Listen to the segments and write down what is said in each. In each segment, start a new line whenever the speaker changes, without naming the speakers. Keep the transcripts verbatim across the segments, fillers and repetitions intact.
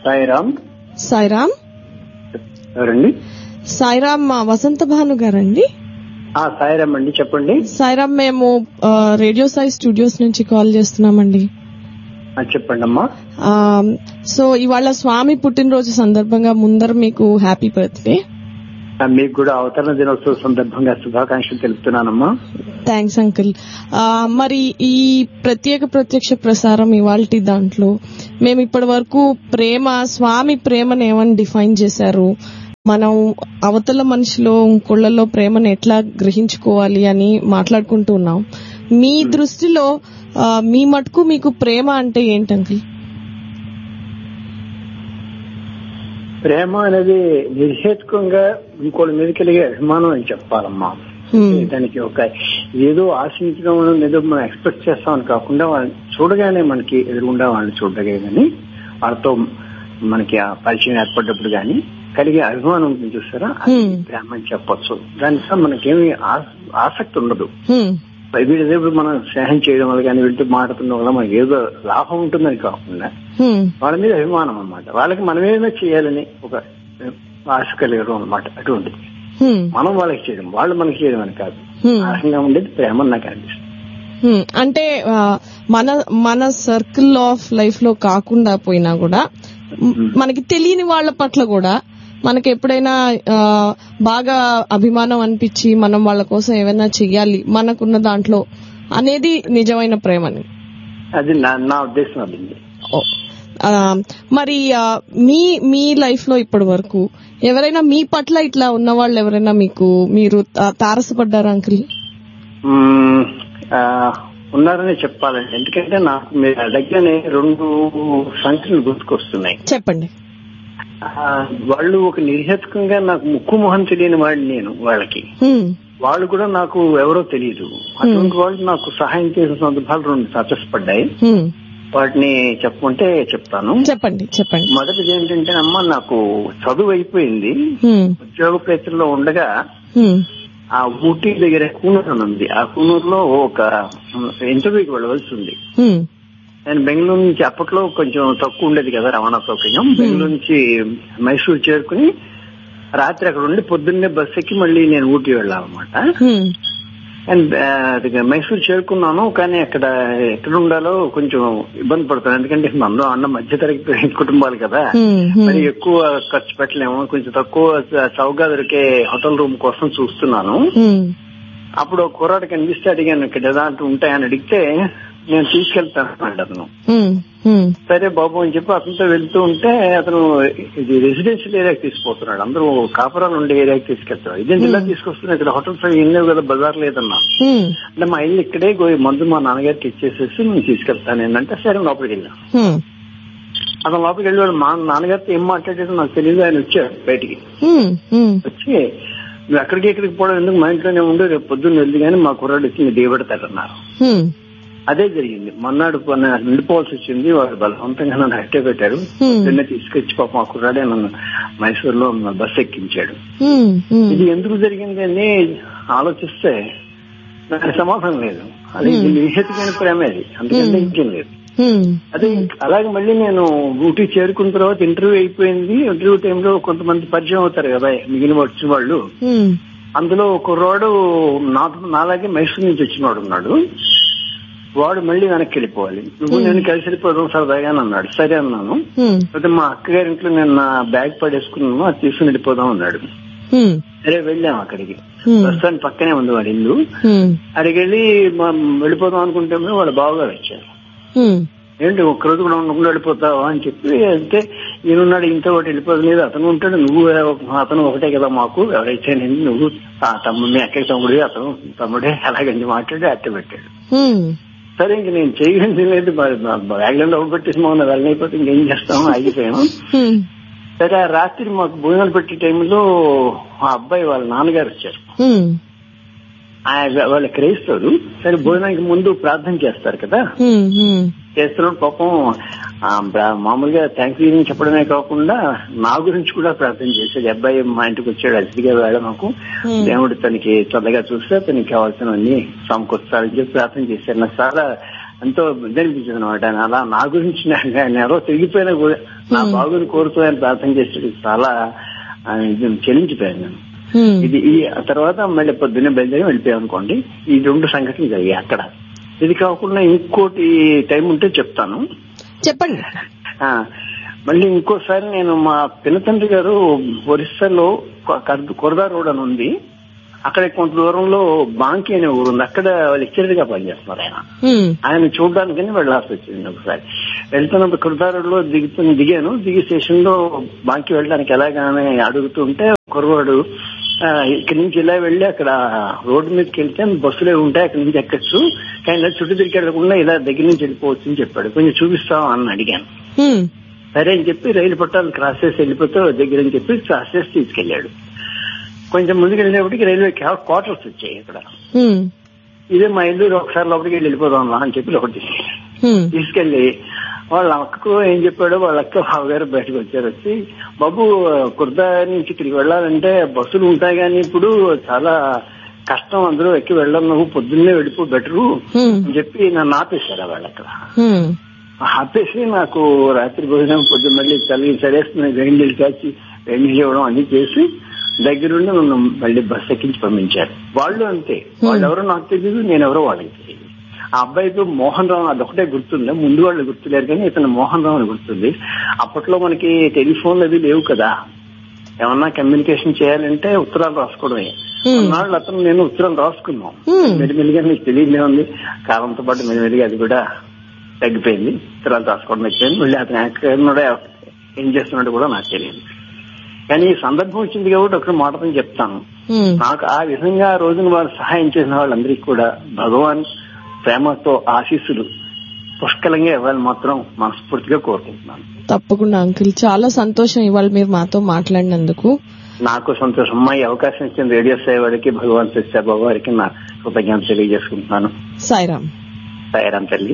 సాయిరామ్.
సాయిరామ్
ఎవరండి?
సాయిరామ్ వసంత భాను గారండి?
సాయిరామ్ అండి, చెప్పండి.
సాయిరామ్, మేము రేడియో సాయి స్టూడియోస్ నుంచి కాల్ చేస్తున్నామండి.
చెప్పండి అమ్మా.
సో ఇవాళ స్వామి పుట్టినరోజు సందర్భంగా ముందర మీకు హ్యాపీ బర్త్డే.
మీకు కూడా అవతరణ దినోత్సవ సందర్భంగా శుభాకాంక్షలు తెలుపుతున్నానమ్మా.
Thanks uncle. మరి ఈ ప్రత్యేక ప్రత్యక్ష ప్రసారం ఇవాల్టి దాంట్లో మేము ఇప్పటి వరకు ప్రేమ, స్వామి ప్రేమను ఏమని డిఫైన్ చేశారు, మనం అవతల మనిషిలో ఇంకొళ్లలో ప్రేమను ఎట్లా గ్రహించుకోవాలి అని మాట్లాడుకుంటూ ఉన్నాం. మీ దృష్టిలో మీ మటుకు మీకు ప్రేమ అంటే ఏంటి అంకుల్?
ప్రేమ అనేది నిర్హేతుకంగా ఇంకోటి మీద కలిగే అభిమానం అని చెప్పాలమ్మా. దానికి ఒక ఏదో ఆశించడం ఏదో మనం ఎక్స్పెక్ట్ చేస్తామని కాకుండా వాళ్ళని చూడగానే మనకి ఎదురుగుండా వాళ్ళని చూడగా కానీ వాళ్ళతో మనకి ఆ పరిచయం ఏర్పడ్డప్పుడు కానీ కలిగే అభిమానం ఉంటుంది చూస్తారా, అది ప్రేమ అని చెప్పొచ్చు. దానితో మనకేమి ఆసక్తి ఉండదు. వీళ్ళేప్పుడు మనం స్నేహం చేయడం వల్ల కానీ వీళ్ళతో మాట్లాడుతున్న వల్ల మనకి ఏదో లాభం ఉంటుందని కాకుండా వాళ్ళ మీద అభిమానం అన్నమాట. వాళ్ళకి మనమేమైనా చేయాలని ఒక ఆశ కలిగడం అన్నమాట. అటువంటిది మనం వాళ్ళకి చేయడం, వాళ్ళు మనకి చేయడం అని కాదు. ఆశంగా ఉండేది ప్రేమ నాకు అనిపిస్తుంది.
అంటే మన మన సర్కిల్ ఆఫ్ లైఫ్ లో కాకుండా పోయినా కూడా మనకి తెలియని వాళ్ళ పట్ల కూడా మనకి ఎప్పుడైనా బాగా అభిమానం అనిపించి మనం వాళ్ళ కోసం ఏమైనా చెయ్యాలి మనకున్న దాంట్లో అనేది నిజమైన ప్రేమని.
అది నా ఉద్దేశం. అది
మరి మీ మీ లైఫ్ లో ఇప్పటి వరకు ఎవరైనా మీ పట్ల ఇట్లా ఉన్న వాళ్ళు ఎవరైనా మీకు మీరు తారసపడ్డారా అంకుల్?
ఉన్నారనే చెప్పాలండి. ఎందుకంటే నాకు మీరు అడగనే రెండు సంఖ్యలు గుర్తుకొస్తున్నాయి.
చెప్పండి.
వాళ్ళు ఒక నిర్హేతుకంగా నాకు ముక్కు మొహం తెలియని వాడిని నేను వాళ్ళకి, వాళ్ళు కూడా నాకు ఎవరో తెలియదు. అటువంటి వాళ్ళు నాకు సహాయం చేసిన సందర్భాలు రెండు సచస్పడ్డాయి. వాటిని చెప్పమంటే చెప్తాను.
చెప్పండి చెప్పండి.
మొదటిది ఏంటంటే అమ్మా, నాకు చదువు అయిపోయింది, ఉద్యోగ ప్రయత్నంలో ఉండగా ఆ ఊటీ దగ్గర కూనూరు అని ఉంది. ఆ కూనూరులో ఒక ఇంటర్వ్యూకి వెళ్ళవలసి ఉంది. నేను బెంగళూరు నుంచి, అప్పట్లో కొంచెం తక్కువ ఉండేది కదా రవాణా సౌకర్యం, బెంగళూరు నుంచి మైసూరు చేరుకుని రాత్రి అక్కడ ఉండి పొద్దున్నే బస్ ఎక్కి మళ్ళీ నేను ఊటీ వెళ్ళాలన్నమాట. అండ్ మైసూరు చేరుకున్నాను, కానీ అక్కడ ఎక్కడ ఉండాలో కొంచెం ఇబ్బంది పడుతున్నాను. ఎందుకంటే అందరూ అన్న మధ్య తరగతి కుటుంబాలు కదా, మరి ఎక్కువ ఖర్చు పెట్టలేము, కొంచెం తక్కువ చౌకగా దొరికే హోటల్ రూమ్ కోసం చూస్తున్నాను. అప్పుడు ఒక కుర్రాడు కనిపిస్తే అడిగాను, ఇక్కడ ఎలాంటి ఉంటాయని అడిగితే నేను తీసుకెళ్తాను అన్నాడు అతను. సరే బాబు అని చెప్పి అతనితో వెళ్తూ ఉంటే అతను ఇది రెసిడెన్షియల్ ఏరియాకి తీసుకుపోతున్నాడు. అందరూ కాపురాలు ఉండే ఏరియాకి తీసుకెళ్తాడు. ఇదేంటి ఇలా తీసుకొస్తున్నా, ఇక్కడ హోటల్స్ ఏం లేవు కదా, బజార్ లేదన్నా. అంటే మా ఇల్లు ఇక్కడే మందు మా నాన్నగారికి ఇచ్చేసేసి నేను తీసుకెళ్తాను ఏంటంటే సరే లోపలికి వెళ్ళాను. అతను లోపలికి వెళ్ళాడు. మా నాన్నగారితో ఏం మాట్లాడాడో నాకు తెలియదు. ఆయన వచ్చాడు బయటికి. వచ్చి నువ్వు ఎక్కడికి ఎక్కడికి పోవడం ఎందుకు, మా ఇంట్లోనే ఉండి రేపు పొద్దున్న వెళ్ళి కానీ మా కుర్రాడు వచ్చి మీరు దిగబెడతాడన్నారు. అదే జరిగింది. మొన్నాడు నిండిపోవాల్సి వచ్చింది. వాళ్ళు బలవంతంగా నన్ను హట్టే పెట్టారు. నిన్న తీసుకొచ్చి పాప మా కుర్రాడే నన్ను మైసూరులో బస్సు ఎక్కించాడు. ఇది ఎందుకు జరిగింది అని ఆలోచిస్తే దానికి సమాధానం లేదు. అది నిహేతుకైన ప్రేమ, అది అందుకంటే ఇంకేం లేదు. అదే అలాగే మళ్ళీ నేను ఊటీ చేరుకున్న తర్వాత ఇంటర్వ్యూ అయిపోయింది. ఇంటర్వ్యూ టైంలో కొంతమంది పరిచయం అవుతారు కదా మిగిలిన వచ్చిన వాళ్ళు. అందులో ఒక కుర్రాడు నాలాగే మైసూరు నుంచి వచ్చినవాడు ఉన్నాడు. వాడు మళ్ళీ వెనక్కి వెళ్ళిపోవాలి, నువ్వు నేను కలిసి వెళ్ళిపోదాం సరదాగా అన్నాడు. సరే అన్నాను. అయితే మా అక్కగారి ఇంట్లో నేను నా బ్యాగ్ పడేసుకున్నాను, అది తీసుకుని వెళ్ళిపోదాం అన్నాడు. సరే వెళ్ళాం అక్కడికి. బస్ స్టాండ్ పక్కనే ఉంది వాడి ఇల్లు. అక్కడికి వెళ్ళి వెళ్ళిపోదాం అనుకుంటే వాడు బావగారు వచ్చారు. ఏంటి ఒక్కరోజు కూడా ఉండకుండా వెళ్ళిపోతావా అని చెప్పి, అంటే ఈయనున్నాడు ఇంత ఒకటి వెళ్ళిపోదు లేదు, అతను ఉంటాడు, నువ్వు అతను ఒకటే కదా మాకు, ఎవరైతే నేను నువ్వు ఆ తమ్ముడు మీ అక్కయ్య తమ్ముడే అతను తమ్ముడే అలాగని మాట్లాడి అట్ట పెట్టాడు. సరే ఇంక నేను చేయగలిగింది లేదు, మరి బ్యాగ్లో పెట్టేసి మమ్మల్ని వెళ్ళైపోతే ఇంకేం చేస్తాము, ఆగిపోయాము. సరే ఆ రాత్రి మాకు భోజనాలు పెట్టే టైంలో ఆ అబ్బాయి వాళ్ళ నాన్నగారు వచ్చారు. వాళ్ళ క్రైస్తవుడు. సరే భోజనానికి ముందు ప్రార్థన చేస్తారు కదా, చేస్తున్నాడు. పాపం మామూలుగా థ్యాంక్స్ గివింగ్ చెప్పడమే కాకుండా నా గురించి కూడా ప్రార్థన చేశాడు. అబ్బాయి మా ఇంటికి వచ్చాడు అతిథిగా వేళ, మాకు దేవుడు తనకి చల్లగా చూస్తే తనకి కావాల్సినవన్నీ సమకూర్చాలని చెప్పి ప్రార్థన చేశారు. నాకు చాలా ఎంతో ఇదనిపించింది అనమాట. ఆయన అలా నా గురించి ఆయన ఎవరో తిరిగిపోయినా కూడా నా బాగుని కోరుతూ ఆయన ప్రార్థన చేసి చాలా చెల్లించిపోయాను నేను. ఇది ఈ తర్వాత మళ్ళీ పొద్దున్నే బయలుదేరి వెళ్ళిపోయాం అనుకోండి. ఈ రెండు సంఘటనలు జరిగాయి అక్కడ. ఇది కాకుండా ఇంకోటి టైం ఉంటే చెప్తాను.
చెప్పండి.
మళ్ళీ ఇంకోసారి నేను మా పినతండ్రి గారు ఒరిస్సాలో కొరదా రోడ్ అని ఉంది, అక్కడ కొంత దూరంలో బాంకి అనే ఊరు ఉంది, అక్కడ లెక్చరర్ గా పనిచేస్తున్నారు ఆయన. ఆయన చూడడానికని వెళ్ళాల్సి వచ్చింది. ఒకసారి వెళ్తున్నప్పుడు కొరదా రోడ్ లో దిగుతు దిగాను దిగి స్టేషన్ లో బాంకి వెళ్ళడానికి ఎలాగానే అడుగుతుంటే కుర్రవాడు ఇక్కడి నుంచి ఇలా వెళ్ళి అక్కడ రోడ్డు మీదకి వెళ్తే బస్సులే ఉంటాయి, అక్కడి నుంచి ఎక్కచ్చు, కానీ చుట్టూ తిరిగి వెళ్ళకుండా ఇలా దగ్గర నుంచి వెళ్ళిపోవచ్చు అని చెప్పాడు. కొంచెం చూపిస్తావా అని అడిగాను. సరే అని చెప్పి రైలు పట్టాలు క్రాస్ చేసి వెళ్ళిపోతే దగ్గర అని చెప్పి క్రాస్ చేసి తీసుకెళ్లాడు. కొంచెం ముందుకు వెళ్ళేప్పటికి రైల్వే క్వార్టర్స్ వచ్చాయి ఇక్కడ. ఇదే మా ఇల్లు, ఒకసారి లోపలికి వెళ్ళి వెళ్ళిపోదాం అని చెప్పి లోపలికి తీసుకెళ్లి వాళ్ళ అక్కకు ఏం చెప్పాడో, వాళ్ళ అక్క బావగారు బయటకు వచ్చారు. వచ్చి బాబు కుర్దా నుంచి ఇక్కడికి వెళ్ళాలంటే బస్సులు ఉంటాయి కానీ ఇప్పుడు చాలా కష్టం, అందరూ ఎక్కి వెళ్ళడం, నువ్వు పొద్దున్నే వెళ్ళిపో బెటరు అని చెప్పి నన్ను ఆపేశారు వాళ్ళు అక్కడ. ఆపేసి నాకు రాత్రి భోజనం పొద్దున్న మళ్ళీ చలి సరేస్తుంది వేడి నీళ్ళు కాచి వేడి నీళ్ళు ఇవ్వడం అన్ని చేసి దగ్గరుండి నన్ను మళ్ళీ బస్ ఎక్కించి పంపించారు. వాళ్ళు అంతే, వాళ్ళు ఎవరో నాకు తెలియదు, నేనెవరో వాళ్ళకి తెలియదు. ఆ అబ్బాయితో మోహన్ రావు అదొకటే గుర్తుంది, ముందు వాళ్ళు గుర్తులేరు కానీ ఇతను మోహన్ రావు అని గుర్తుంది. అప్పట్లో మనకి టెలిఫోన్లు అవి లేవు కదా, ఏమన్నా కమ్యూనికేషన్ చేయాలంటే ఉత్తరాలు రాసుకోవడమే. అన్నాళ్ళు అతను నేను ఉత్తరం రాసుకున్నాం. మెల్లిమెల్లిగా మీకు తెలియదే ఉంది, కాలంతో పాటు మెల్లిమెల్లిగా అది కూడా తగ్గిపోయింది, ఉత్తరాలు రాసుకోవడం అయిపోయింది. మళ్ళీ అతను ఎక్కడున్నాడో ఏం చేస్తున్నాడో కూడా నాకు తెలియదు. కానీ ఈ సందర్భం వచ్చింది కాబట్టి ఒక మాటని చెప్తాను. నాకు ఆ విధంగా ఆ రోజున వారు సహాయం చేసిన వాళ్ళందరికీ కూడా భగవాన్ ప్రేమతో ఆశీస్సులు పుష్కలంగా ఇవ్వాలి మాత్రం మనస్ఫూర్తిగా కోరుకుంటున్నాను.
తప్పకుండా అంకుల్, చాలా సంతోషం ఇవాళ మీరు మాతో మాట్లాడినందుకు.
నాకు సంతోషం. అమ్మా, ఈ అవకాశం ఇచ్చిన రేడియో సేవాడికి భగవాన్ సత్యబాబు వారికి నా కృతజ్ఞతలు తెలియజేసుకుంటున్నాను.
సాయిరామ్.
సాయిరామ్ తల్లి.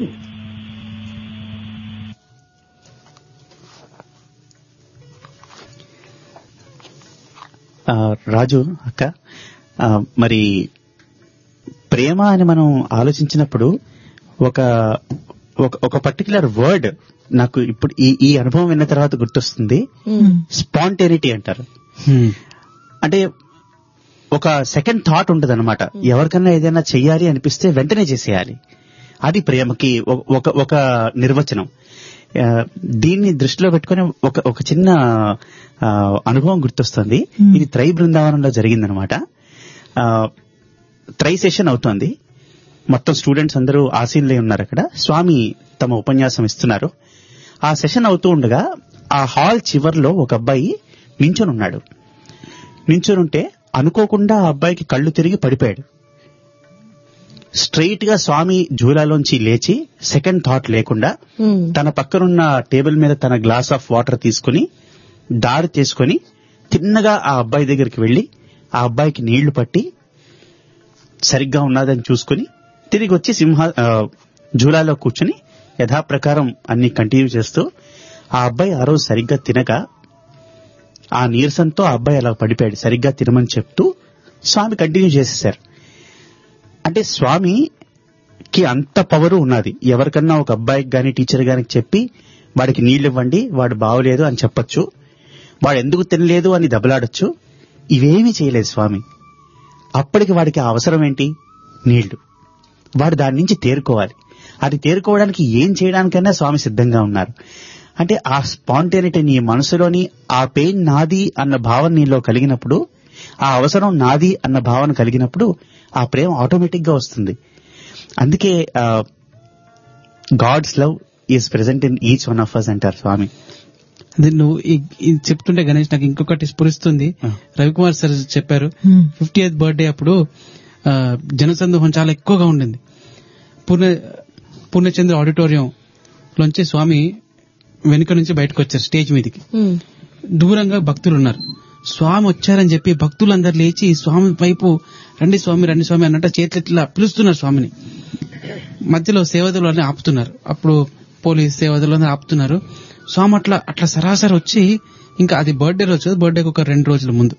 రాజు అక్క, మరి ప్రేమ అని మనం ఆలోచించినప్పుడు ఒక ఒక పర్టికులర్ వర్డ్ నాకు ఇప్పుడు ఈ ఈ అనుభవం విన్న తర్వాత గుర్తొస్తుంది. స్పాంటేనిటీ అంటారు. అంటే ఒక సెకండ్ థాట్ ఉంటది అనమాట. ఎవరికన్నా ఏదైనా చెయ్యాలి అనిపిస్తే వెంటనే చేసేయాలి. అది ప్రేమకి ఒక ఒక నిర్వచనం. దీన్ని దృష్టిలో పెట్టుకుని ఒక ఒక చిన్న అనుభవం గుర్తొస్తుంది. ఇది త్రై బృందావనంలో జరిగిందనమాట. త్రై సెషన్ అవుతోంది. మొత్తం స్టూడెంట్స్ అందరూ ఆసీనులై ఉన్నారు. అక్కడ స్వామి తమ ఉపన్యాసం ఇస్తున్నారు. ఆ సెషన్ అవుతూ ఉండగా ఆ హాల్ చివర్లో ఒక అబ్బాయి నించొని ఉన్నాడు. నించొని ఉంటే అనుకోకుండా ఆ అబ్బాయికి కళ్ళు తిరిగి పడిపోయాడు. స్ట్రైట్ గా స్వామి జూలాలోంచి లేచి సెకండ్ థాట్ లేకుండా తన పక్కనున్న టేబుల్ మీద తన గ్లాస్ ఆఫ్ వాటర్ తీసుకుని దారి తీసుకుని తిన్నగా ఆ అబ్బాయి దగ్గరికి వెళ్లి ఆ అబ్బాయికి నీళ్లు పట్టి సరిగ్గా ఉన్నదని చూసుకుని తిరిగి వచ్చి సింహ జూలాలో కూర్చుని యథాప్రకారం అన్ని కంటిన్యూ చేస్తూ ఆ అబ్బాయి ఆ రోజు సరిగ్గా తినక ఆ నీరసంతో ఆ అబ్బాయి అలా పడిపోయాడు. సరిగ్గా తినమని చెప్తూ స్వామి కంటిన్యూ చేసేశారు. అంటే స్వామికి అంత పవరు ఉన్నది. ఎవరికన్నా ఒక అబ్బాయికి గాని టీచర్ గాని చెప్పి వాడికి నీళ్లు ఇవ్వండి, వాడు బాగోలేదు అని చెప్పొచ్చు, వాడు ఎందుకు తినలేదు అని దెబ్బలాడొచ్చు. ఇవేమీ చేయలేదు స్వామి. అప్పటికి వాడికి ఆ అవసరం ఏంటి? నీళ్లు. వాడు దాని నుంచి తేరుకోవాలి. అది తేరుకోవడానికి ఏం చేయడానికైనా స్వామి సిద్ధంగా ఉన్నారు. అంటే ఆ స్పాంటేనిటీ నీ మనసులోని ఆ పెయిన్ నాది అన్న భావన నీలో కలిగినప్పుడు, ఆ అవసరం నాది అన్న భావన కలిగినప్పుడు ఆ ప్రేమ ఆటోమేటిక్ గా వస్తుంది. అందుకే God's love is present in each one of us అంటారు స్వామి.
అదే నువ్వు చెప్తుంటే గణేష్ నాకు ఇంకొకటి స్ఫురిస్తుంది. రవికుమార్ సార్ చెప్పారు ఫిఫ్టీ ఎయిత్ బర్త్డే అప్పుడు జనసందోహం చాలా ఎక్కువగా ఉండింది. పూర్ణ పూర్ణచంద్ర ఆడిటోరియం లోంచి స్వామి వెనుక నుంచి బయటకు వచ్చారు స్టేజ్ మీదకి. దూరంగా భక్తులు ఉన్నారు. స్వామి వచ్చారని చెప్పి భక్తులందరూ లేచి స్వామి వైపు రండి స్వామి రండి స్వామి అన్నట్టు చేతులు ఇట్లా పిలుస్తున్నారు స్వామిని. మధ్యలో సేవకులు అని ఆపుతున్నారు. అప్పుడు పోలీస్ సేవకులు అందరూ ఆపుతున్నారు. స్వామి అట్లా అట్లా సరాసరి వచ్చి, ఇంకా అది బర్త్డే రోజు, బర్త్డేకి ఒక రెండు రోజుల ముందు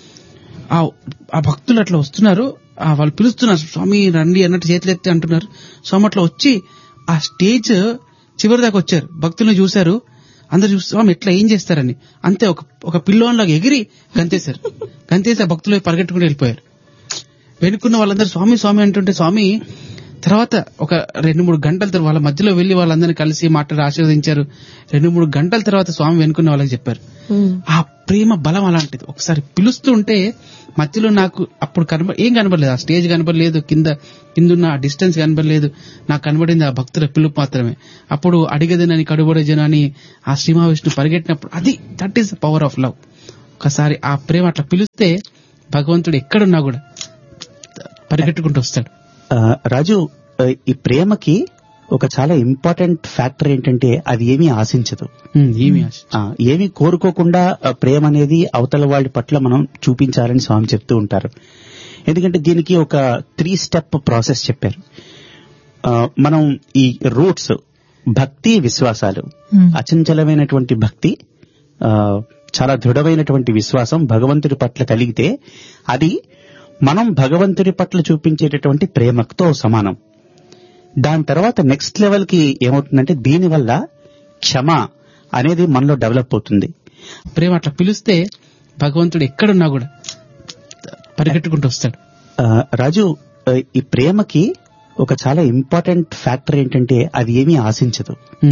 ఆ భక్తులు అట్లా వస్తున్నారు. వాళ్ళు పిలుస్తున్నారు స్వామి రండి అన్నట్టు చేతులు ఎత్తి అంటున్నారు. స్వామి అట్లా వచ్చి ఆ స్టేజ్ చివరి దాకా వచ్చారు, భక్తులను చూశారు, అందరు చూసి స్వామి ఎట్లా ఏం చేస్తారని అంతే ఒక ఒక పిల్లోన్లాగా ఎగిరి గంతేశారు. గంతేసి ఆ భక్తులు పరిగెట్టుకుని వెళ్ళిపోయారు. వెనుకున్న వాళ్ళందరూ స్వామి స్వామి అంటుంటే స్వామి తర్వాత ఒక రెండు మూడు గంటల తర్వాత వాళ్ళ మధ్యలో వెళ్లి వాళ్ళందరినీ కలిసి మాట్లాడి ఆశీర్వదించారు. రెండు మూడు గంటల తర్వాత స్వామి వెనుకున్న వాళ్ళకి చెప్పారు. ఆ ప్రేమ బలం అలాంటిది. ఒకసారి పిలుస్తూ ఉంటే మధ్యలో నాకు అప్పుడు కనబ ఏం కనబడలేదు, ఆ స్టేజ్ కనబడలేదు, కింద కిందున్న ఆ డిస్టెన్స్ కనబడలేదు, నాకు కనబడింది ఆ భక్తుల పిలుపు మాత్రమే. అప్పుడు అడిగేదేనని కడుబడేజను అని ఆ శ్రీ మహావిష్ణువు పరిగెట్టినప్పుడు అది that is the power of love. ఒకసారి ఆ ప్రేమ అట్లా పిలిస్తే భగవంతుడు ఎక్కడున్నా కూడా పరిగెట్టుకుంటూ వస్తాడు.
రాజు, ఈ ప్రేమకి ఒక చాలా ఇంపార్టెంట్ ఫ్యాక్టర్ ఏంటంటే అది ఏమీ ఆశించదు, ఏమీ కోరుకోకుండా ప్రేమ అనేది అవతల వాళ్ళ పట్ల మనం చూపించాలని స్వామి చెప్తూ ఉంటారు. ఎందుకంటే దీనికి ఒక త్రీ స్టెప్ ప్రాసెస్ చెప్పారు. మనం ఈ రూట్స్ భక్తి, విశ్వాసాలు, అచంచలమైనటువంటి భక్తి, చాలా దృఢమైనటువంటి విశ్వాసం భగవంతుడి పట్ల కలిగితే అది మనం భగవంతుడి పట్ల చూపించేటటువంటి ప్రేమతో సమానం. దాని తర్వాత నెక్స్ట్ లెవెల్ కి ఏమవుతుందంటే దీనివల్ల క్షమ అనేది మనలో డెవలప్ అవుతుంది.
ప్రేమ అట్లా పిలిస్తే భగవంతుడు ఎక్కడున్నా కూడా పరిగెట్టుకుంటూ వస్తాడు.
రాజు, ఈ ప్రేమకి ఒక చాలా ఇంపార్టెంట్ ఫ్యాక్టర్ ఏంటంటే అది ఏమీ ఆశించదు.